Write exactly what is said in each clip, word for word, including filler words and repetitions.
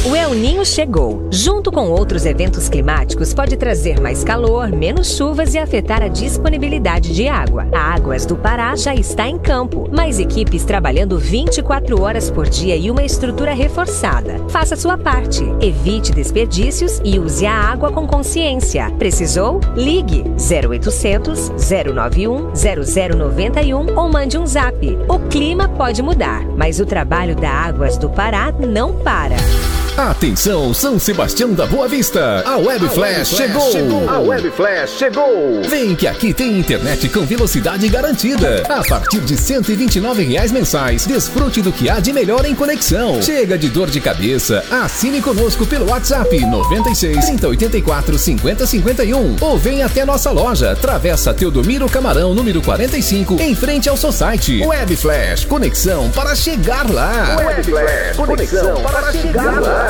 O El Ninho chegou. Junto com outros eventos climáticos, pode trazer mais calor, menos chuvas e afetar a disponibilidade de água. A Águas do Pará já está em campo. Mais equipes trabalhando vinte e quatro horas por dia e uma estrutura reforçada. Faça sua parte. Evite desperdícios e use a água com consciência. Precisou? Ligue zero oitocentos, zero nove um, zero zero nove um ou mande um zap. O clima pode mudar, mas o trabalho da Águas do Pará não para. Atenção, São Sebastião da Boa Vista! A Web Flash chegou! chegou! A Web Flash chegou! Vem que aqui tem internet com velocidade garantida. A partir de cento e vinte e nove reais mensais, desfrute do que há de melhor em conexão. Chega de dor de cabeça, assine conosco pelo WhatsApp noventa e seis, trinta, oitenta e quatro, cinquenta, cinquenta e um ou vem até nossa loja, Travessa Teodomiro Camarão, número quarenta e cinco, em frente ao Society. Web Flash, conexão para chegar lá! Web Flash, conexão para chegar lá!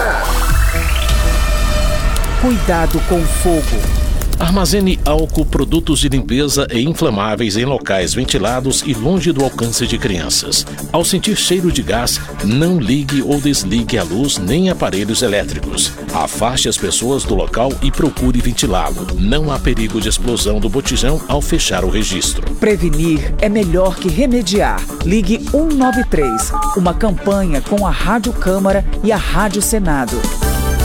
Cuidado com o fogo. Armazene álcool, produtos de limpeza e inflamáveis em locais ventilados e longe do alcance de crianças. Ao sentir cheiro de gás, não ligue ou desligue a luz nem aparelhos elétricos. Afaste as pessoas do local e procure ventilá-lo. Não há perigo de explosão do botijão ao fechar o registro. Prevenir é melhor que remediar. Ligue um nove três, uma campanha com a Rádio Câmara e a Rádio Senado.